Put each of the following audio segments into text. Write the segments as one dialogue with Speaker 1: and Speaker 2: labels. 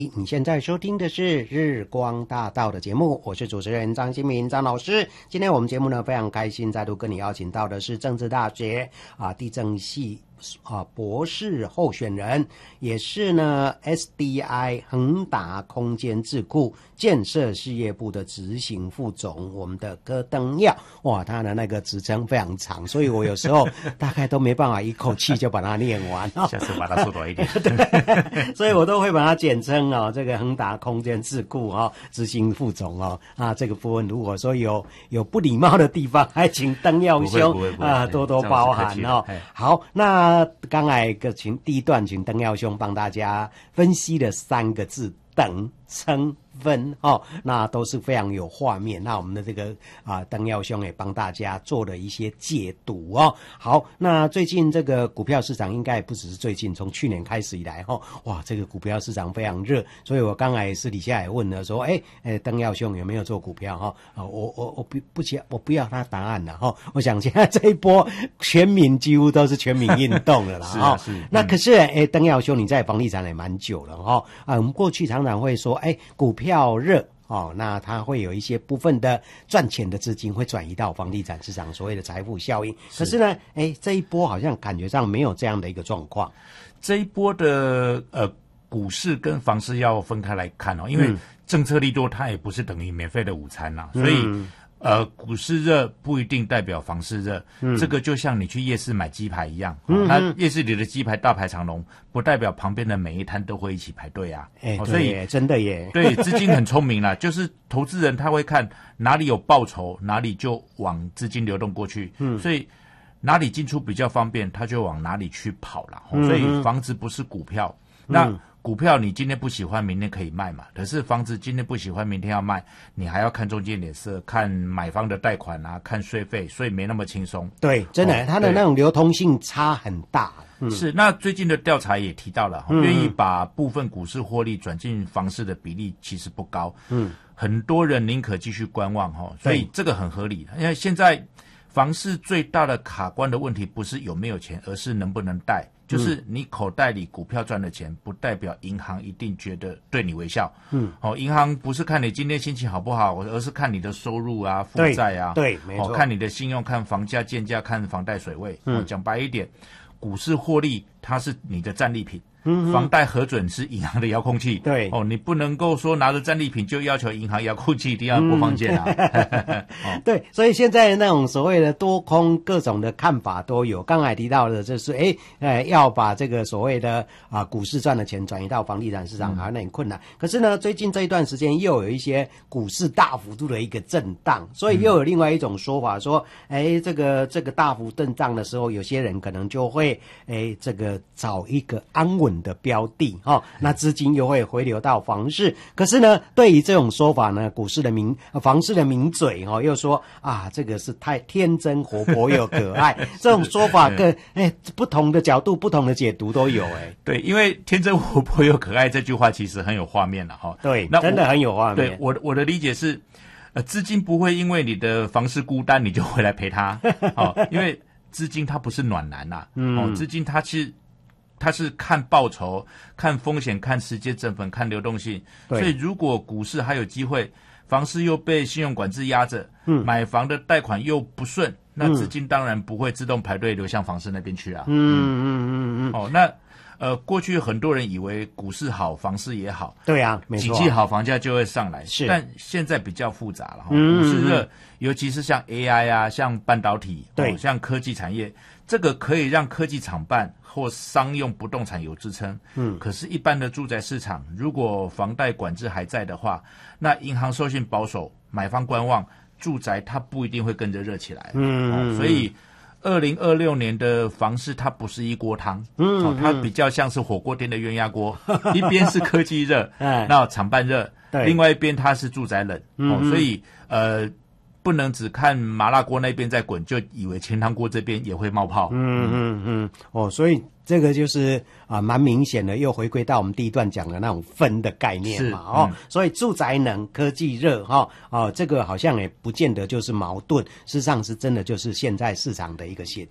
Speaker 1: 你现在收听的是日光大道的节目，我是主持人张新民张老师。今天我们节目呢非常开心，再度跟你邀请到的是政治大学地政系博士候选人，也是呢 SDI 恒达空间智库建设事业部的执行副总，我们的柯登耀。哇，他的那个职称非常长，所以我有时候大概都没办法一口气就把它念完。
Speaker 2: 下次把它缩短一点。
Speaker 1: 对，所以我都会把它简称这个恒达空间智库执行副总这个部分如果说有不礼貌的地方，还请登耀兄多多包涵好，那刚才第一段请登耀兄帮大家分析了3个字：等、称、分那都是非常有画面。那我们的这个登耀兄也帮大家做了一些解读好，那最近这个股票市场应该也不只是最近，从去年开始以来哇，这个股票市场非常热，所以我刚才私底下也问了说，登耀兄有没有做股票我不要他答案了我想现在这一波全民几乎都是全民运动了啦
Speaker 2: 是
Speaker 1: 那可是登耀兄你在房地产也蛮久了我们过去常常会说股票热那它会有一些部分的赚钱的资金会转移到房地产市场，所谓的财富效应。可是呢这一波好像感觉上没有这样的一个状况。
Speaker 2: 这一波的股市跟房市要分开来看因为政策利多它也不是等于免费的午餐所以股市热不一定代表房市热这个就像你去夜市买鸡排一样那夜市里的鸡排大排长龙不代表旁边的每一摊都会一起排队
Speaker 1: 所以真的耶
Speaker 2: 对，资金很聪明啦就是投资人他会看哪里有报酬哪里就往资金流动过去所以哪里进出比较方便他就往哪里去跑啦所以房子不是股票那股票你今天不喜欢明天可以卖嘛，可是房子今天不喜欢明天要卖，你还要看中介脸色，看买方的贷款看税费，所以没那么轻松。
Speaker 1: 对，真的它的那种流通性差很大
Speaker 2: 是，那最近的调查也提到了愿意把部分股市获利转进房市的比例其实不高很多人宁可继续观望所以这个很合理因为现在房市最大的卡关的问题不是有没有钱，而是能不能贷就是你口袋里股票赚的钱不代表银行一定觉得对你微笑银行不是看你今天心情好不好，而是看你的收入负债
Speaker 1: 对没错
Speaker 2: 看你的信用，看房价建价，看房贷水位讲白一点股市获利它是你的战利品房贷核准是银行的遥控器
Speaker 1: 对
Speaker 2: 你不能够说拿着战利品就要求银行遥控器一定要播放键
Speaker 1: 对，所以现在那种所谓的多空各种的看法都有。刚才提到的就是要把这个所谓的股市赚的钱转移到房地产市场好像很困难可是呢最近这一段时间又有一些股市大幅度的一个震荡，所以又有另外一种说法说这个大幅震荡的时候有些人可能就会这个找一个安稳的标的那资金又会回流到房市。可是呢对于这种说法呢房市的名嘴又说这个是太天真活泼又可爱这种说法跟不同的角度不同的解读都有
Speaker 2: 对，因为天真活泼又可爱这句话其实很有画面了
Speaker 1: 对，真的很有画面。
Speaker 2: 对，我的理解是资金不会因为你的房市孤单你就回来陪他因为资金它不是暖男资金它是看报酬看风险看时间成本看流动性所以如果股市还有机会房市又被信用管制压着买房的贷款又不顺那资金当然不会自动排队流向房市那边去那过去很多人以为股市好房市也好
Speaker 1: 对没错
Speaker 2: 景气好房价就会上来但现在比较复杂了股市热尤其是像 AI 像半导体像科技产业这个可以让科技厂办或商用不动产有支撑可是一般的住宅市场如果房贷管制还在的话那银行授信保守买方观望住宅它不一定会跟着热起来所以2026年的房市它不是一锅汤它比较像是火锅店的鸳鸯锅一边是科技热那厂办热另外一边它是住宅冷所以不能只看麻辣锅那边在滚就以为清汤锅这边也会冒泡
Speaker 1: 所以这个就是蛮明显的又回归到我们第一段讲的那种分的概念嘛所以住宅冷科技热这个好像也不见得就是矛盾事实上是真的就是现在市场的一个写照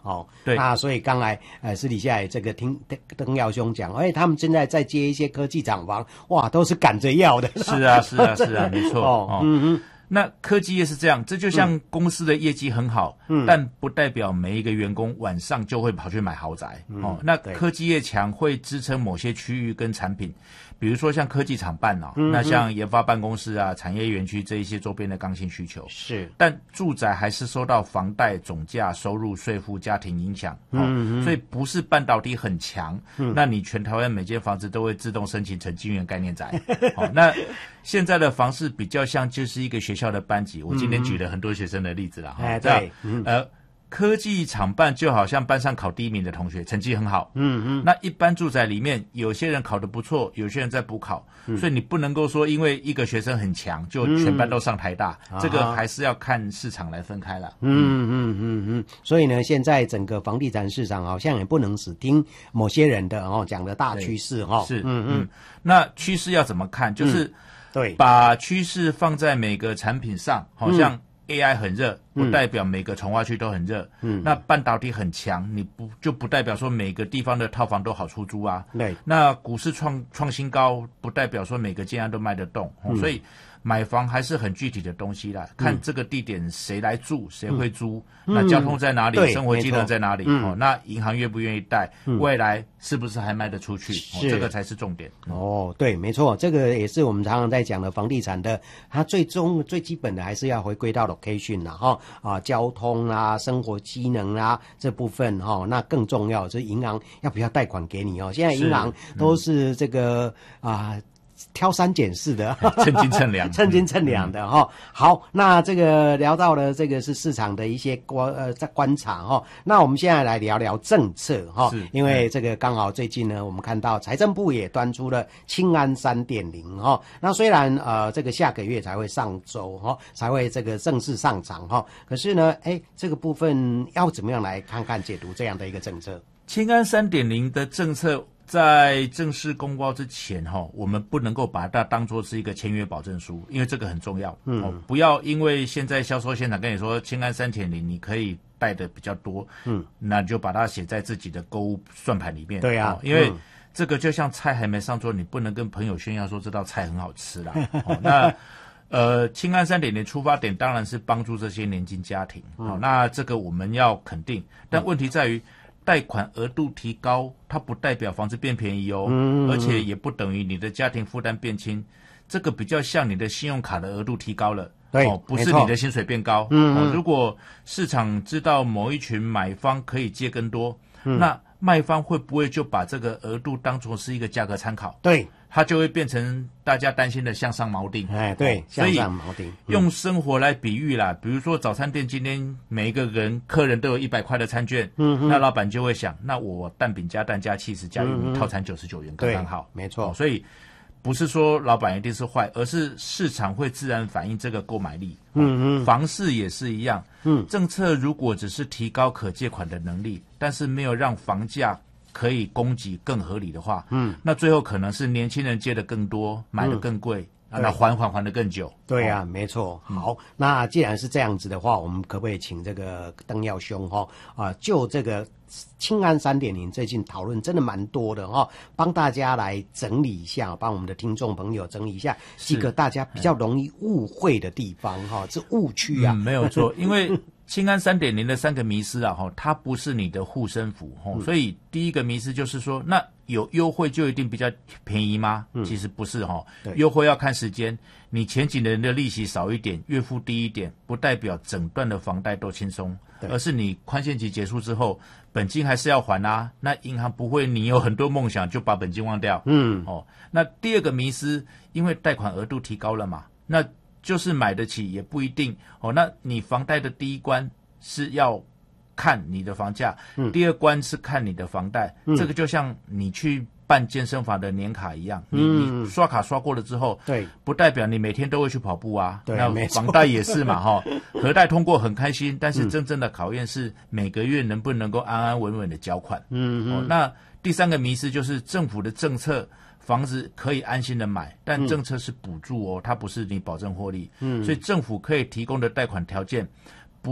Speaker 1: 哦。
Speaker 2: 对。
Speaker 1: 那所以刚才私底下也这个听登耀兄讲，他们现在在接一些科技厂房，哇，都是赶着要的。
Speaker 2: 是啊，没错。哦，那科技业是这样，这就像公司的业绩很好，但不代表每一个员工晚上就会跑去买豪宅。那科技业强会支撑某些区域跟产品，比如说像科技厂办那像研发办公室啊、产业园区这一些周边的刚性需求。
Speaker 1: 是，
Speaker 2: 但住宅还是受到房贷、总价、收入、税负、家庭影响。所以不是半导体很强，那你全台湾每间房子都会自动申请成晶圆概念宅。那现在的房市比较像就是一个学校的班级，我今天举了很多学生的例子了。
Speaker 1: 对，
Speaker 2: 科技厂办就好像班上考第1名的同学，成绩很好。那一般住宅里面，有些人考得不错，有些人在补考，所以你不能够说因为一个学生很强，就全班都上台大，这个还是要看市场来分开了。
Speaker 1: 所以呢，现在整个房地产市场好像也不能只听某些人的讲的大趋势
Speaker 2: 是。那趋势要怎么看？就是
Speaker 1: 对，
Speaker 2: 把趋势放在每个产品上，好像AI 很热，不代表每个重划区都很热。那半导体很强，你不代表说每个地方的套房都好出租啊。
Speaker 1: 对，
Speaker 2: 那股市创新高，不代表说每个建案都卖得动。所以买房还是很具体的东西啦，看这个地点谁来住，谁会租，那交通在哪里，生活机能在哪里，那银行愿不愿意贷，未来是不是还卖得出去，这个才是重点。
Speaker 1: 对，没错，这个也是我们常常在讲的房地产的，它最基本的还是要回归到 location 啦，交通啊，生活机能啊这部分那更重要就是银行要不要贷款给你现在银行都是这个挑三拣四的，
Speaker 2: 称斤称两，
Speaker 1: 称斤称两的好，那这个聊到了这个是市场的一些观察那我们现在来聊聊政策因为这个刚好最近呢，我们看到财政部也端出了青安 3.0 那虽然这个下个月才会上周才会这个正式上场可是呢，这个部分要怎么样来看看解读这样的一个政策？
Speaker 2: 青安 3.0 的政策在正式公告之前我们不能够把它当作是一个签约保证书，因为这个很重要。不要因为现在销售现场跟你说青安 3.0 你可以贷的比较多，那就把它写在自己的购物算盘里面。
Speaker 1: 对啊，
Speaker 2: 因为这个就像菜还没上桌，你不能跟朋友炫耀说这道菜很好吃啦。那青安 3.0 出发点当然是帮助这些年轻家庭，那这个我们要肯定，但问题在于贷款额度提高，它不代表房子变便宜而且也不等于你的家庭负担变轻，这个比较像你的信用卡的额度提高了，不是你的薪水变高。如果市场知道某一群买方可以借更多，那卖方会不会就把这个额度当作是一个价格参考？
Speaker 1: 对，
Speaker 2: 它就会变成大家担心的向上锚定。
Speaker 1: 对，向上锚定。
Speaker 2: 用生活来比喻啦，比如说早餐店今天每一个客人都有100块的餐券，那老板就会想，那我蛋饼加蛋加cheese加玉米套餐99元刚刚好。
Speaker 1: 没错。
Speaker 2: 所以不是说老板一定是坏，而是市场会自然反映这个购买力。房市也是一样。政策如果只是提高可借款的能力，但是没有让房价可以供给更合理的话，那最后可能是年轻人借的更多，买的更贵，那还的更久。
Speaker 1: 对啊，没错。好，那既然是这样子的话，我们可不可以请这个登耀兄就这个青安 3.0 最近讨论真的蛮多的帮大家来整理一下，帮我们的听众朋友整理一下几个大家比较容易误会的地方是误区啊。
Speaker 2: 没有错，因为青安 3.0 的3个迷思它不是你的护身符所以第一个迷思就是说，那有优惠就一定比较便宜吗？其实不是优惠要看时间，你前几年的利息少一点，月付低一点，不代表整段的房贷都轻松，而是你宽限期结束之后，本金还是要还啊。那银行不会你有很多梦想就把本金忘掉。那第二个迷思，因为贷款额度提高了嘛，那就是买得起也不一定那你房贷的第一关是要看你的房价，第二关是看你的房贷，这个就像你去办健身房的年卡一样，你刷卡刷过了之后，
Speaker 1: 对，
Speaker 2: 不代表你每天都会去跑步啊。
Speaker 1: 对，
Speaker 2: 那房贷也是嘛核贷通过很开心，但是真正的考验是每个月能不能够安安稳稳的缴款。那第三个迷思就是政府的政策，房子可以安心的买，但政策是补助它不是你保证获利。所以政府可以提供的贷款条件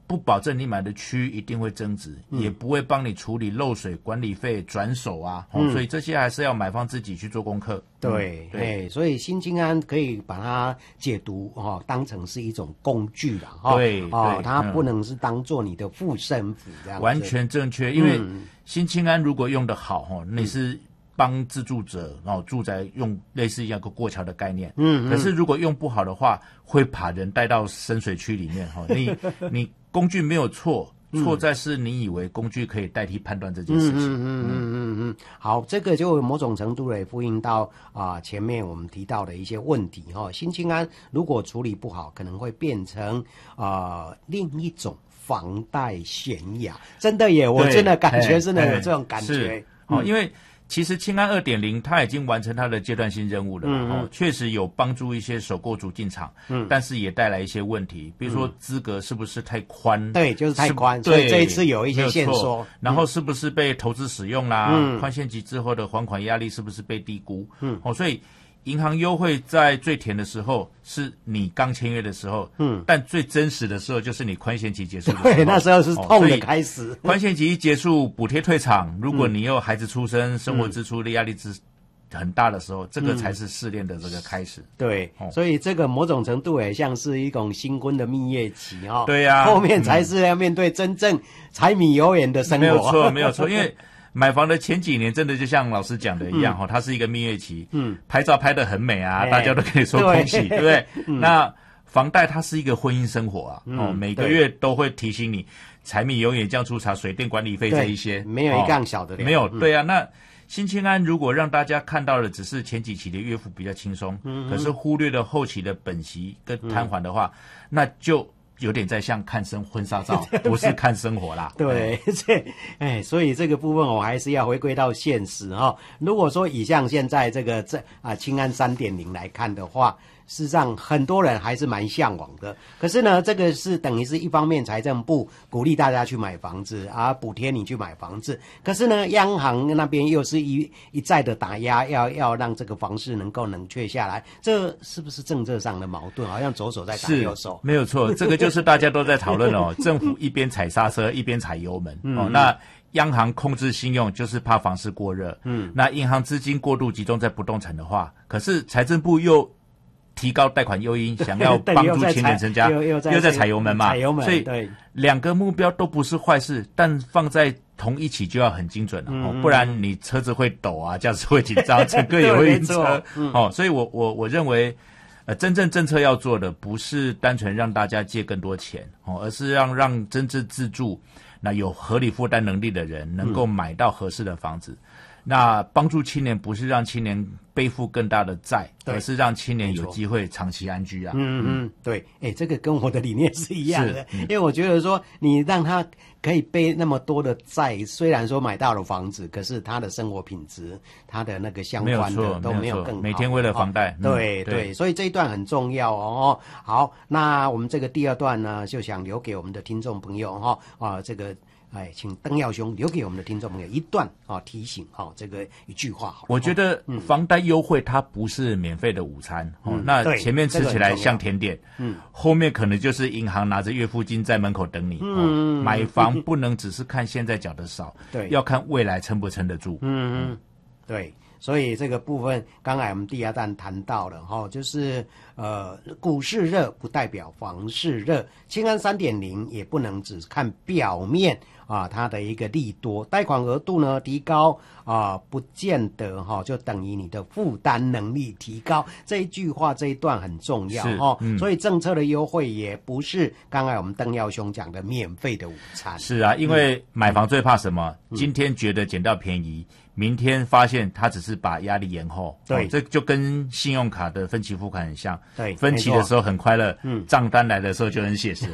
Speaker 2: 不保证你买的区域一定会增值，也不会帮你处理漏水管理费转手啊，所以这些还是要买方自己去做功课。
Speaker 1: 对，所以新青安可以把它解读当成是一种工具啦，
Speaker 2: 对，
Speaker 1: 它不能是当做你的护身符这样子。
Speaker 2: 完全正确，因为新青安如果用得好，你是帮自住者住宅用类似一个过桥的概念，可是如果用不好的话，会把人带到深水区里面你工具没有错。错在是你以为工具可以代替判断这件事情。
Speaker 1: 好，这个就某种程度也呼应到前面我们提到的一些问题新青安如果处理不好，可能会变成另一种房贷悬崖。真的耶，我真的感觉真的有这种感觉。
Speaker 2: 因为其实青安 2.0 它已经完成它的阶段性任务了，确实有帮助一些首购族进场，但是也带来一些问题，比如说资格是不是太宽？
Speaker 1: 对，就是太宽，所以这一次有一些限缩。
Speaker 2: 然后是不是被投资使用啦？宽限期之后的还款压力是不是被低估？所以银行优惠在最甜的时候是你刚签约的时候，但最真实的时候就是你宽限期结束的时候。
Speaker 1: 对，那时候是痛的开始。
Speaker 2: 宽限期一结束，补贴退场，如果你有孩子出生，生活支出的压力很大的时候，这个才是试炼的这个开始。
Speaker 1: 对，所以这个某种程度也像是一种新婚的蜜月期
Speaker 2: 对呀，
Speaker 1: 后面才是要面对真正柴米油盐的生
Speaker 2: 活。没有错，因为买房的前几年真的就像老师讲的一样它是一个蜜月期，拍照拍得很美啊，大家都可以说恭喜，对不对？那房贷它是一个婚姻生活啊，每个月都会提醒你柴米油盐酱醋茶水电管理费这一些，
Speaker 1: 没有一杠小的
Speaker 2: 没有。对啊，那新青安如果让大家看到的只是前几期的月付比较轻松，可是忽略了后期的本息跟摊还的话，那就有点在像看婚纱照，不是看生活啦。
Speaker 1: 对，所以这个部分我还是要回归到现实如果说以像现在这个青安 3.0 来看的话，事实上很多人还是蛮向往的。可是呢，这个是等于是一方面财政部鼓励大家去买房子补贴你去买房子，可是呢，央行那边又是一再的打压，要让这个房市能够冷却下来，这是不是政策上的矛盾？好像左手在打右手。
Speaker 2: 没有错，这个就是大家都在讨论政府一边踩刹车一边踩油门那央行控制信用就是怕房市过热，那银行资金过度集中在不动产的话，可是财政部又提高贷款诱因，想要帮助青年成家，又在踩油门嘛，所以两个目标都不是坏事，但放在同一起就要很精准了不然你车子会抖啊，驾驶会紧张，整个也会晕车所以我认为真正政策要做的不是单纯让大家借更多钱而是让真正自住那有合理负担能力的人能够买到合适的房子。那帮助青年不是让青年背负更大的债，而是让青年有机会长期安居啊。
Speaker 1: 对，这个跟我的理念是一样的，因为我觉得说你让他可以背那么多的债，虽然说买到了房子，可是他的生活品质，他的那个相关的都没有更好。
Speaker 2: 每天为了房贷，
Speaker 1: 对，所以这一段很重要好，那我们这个第二段呢，就想留给我们的听众朋友这个。请邓耀兄留给我们的听众朋友一段提醒这个一句话好了。
Speaker 2: 我觉得房贷优惠它不是免费的午餐那前面吃起来像甜点后面可能就是银行拿着月付金在门口等你买房不能只是看现在缴的少要看未来撑不撑得住
Speaker 1: 对，所以这个部分刚才我们第二段谈到了就是股市热不代表房市热，青安 3.0 也不能只看表面它的一个利多，贷款额度呢提高不见得就等于你的负担能力提高，这一句话这一段很重要所以政策的优惠也不是刚才我们邓耀兄讲的免费的午餐。
Speaker 2: 是啊，因为买房最怕什么今天觉得捡到便宜明天发现他只是把压力延后
Speaker 1: 对
Speaker 2: 这就跟信用卡的分期付款很像
Speaker 1: 对，
Speaker 2: 分期的时候很快乐账单来的时候就很写实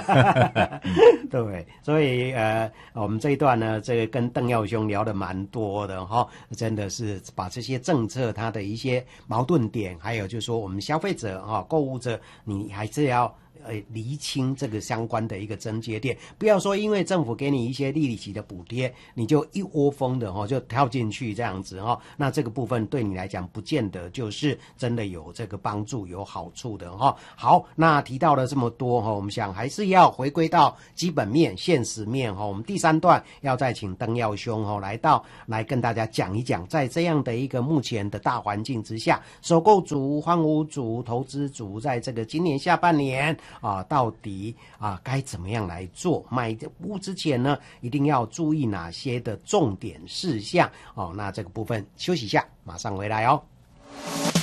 Speaker 1: 对，所以我们这一段呢这个跟邓耀兄聊得蛮多的真的是把这些政策它的一些矛盾点，还有就是说我们消费者购物者你还是要厘清这个相关的一个症结点，不要说因为政府给你一些利息的补贴，你就一窝蜂的就跳进去这样子那这个部分对你来讲不见得就是真的有这个帮助有好处的好，那提到了这么多我们想还是要回归到基本面现实面我们第3段要再请登耀兄来跟大家讲一讲，在这样的一个目前的大环境之下，首购族、换屋族、投资族在这个今年下半年到底该怎么样来做？买屋之前呢，一定要注意哪些的重点事项那这个部分休息一下，马上回来